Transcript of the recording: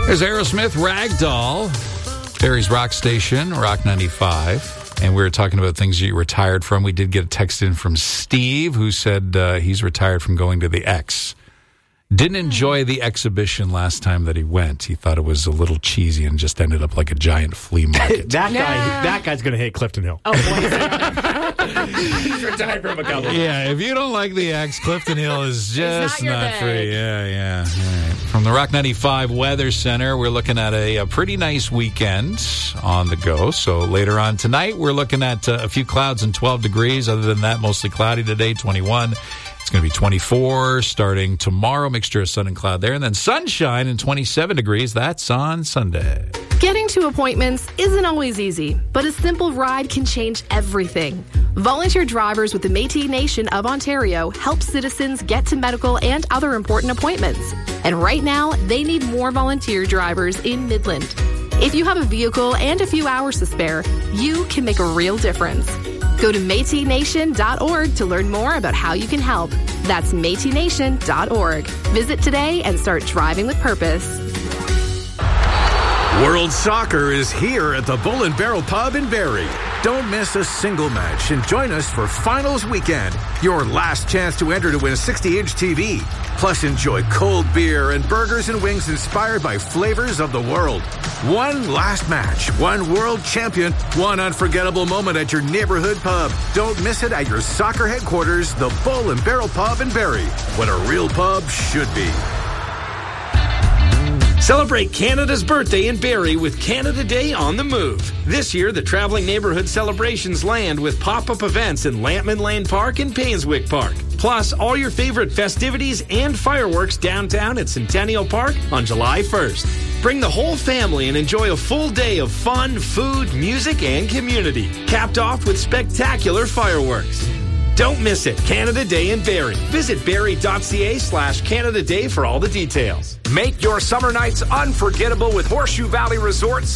There's Aerosmith, Ragdoll, Barry's Rock Station, Rock 95. And we were talking about things you retired from. We did get a text in from Steve, who said he's retired from going to the X. Didn't enjoy the exhibition last time that he went. He thought it was a little cheesy and just ended up like a giant flea market. That guy's going to hate Clifton Hill. Oh, boy. He's retired from a couple. Yeah, if you don't like the X, Clifton Hill is just not for you. Yeah. All right. From the Rock 95 Weather Center, we're looking at a pretty nice weekend on the go. So later on tonight, we're looking at a few clouds and 12 degrees. Other than that, mostly cloudy today, 21. It's going to be 24 starting tomorrow, mixture of sun and cloud there. And then sunshine and 27 degrees. That's on Sunday. Getting to appointments isn't always easy, but a simple ride can change everything. Volunteer drivers with the Métis Nation of Ontario help citizens get to medical and other important appointments. And right now, they need more volunteer drivers in Midland. If you have a vehicle and a few hours to spare, you can make a real difference. Go to MétisNation.org to learn more about how you can help. That's MétisNation.org. Visit today and start driving with purpose. World Soccer is here at the Bull and Barrel Pub in Barrie. Don't miss a single match and join us for Finals Weekend, your last chance to enter to win a 60-inch TV. Plus, enjoy cold beer and burgers and wings inspired by flavors of the world. One last match, one world champion, one unforgettable moment at your neighborhood pub. Don't miss it at your soccer headquarters, the Bull and Barrel Pub in Barrie. What a real pub should be. Celebrate Canada's birthday in Barrie with Canada Day on the Move. This year, the Traveling Neighborhood celebrations land with pop-up events in Lampman Lane Park and Painswick Park. Plus, all your favorite festivities and fireworks downtown at Centennial Park on July 1st. Bring the whole family and enjoy a full day of fun, food, music, and community. Capped off with spectacular fireworks. Don't miss it. Canada Day in Barrie. Visit barrie.ca/Canada Day for all the details. Make your summer nights unforgettable with Horseshoe Valley Resort's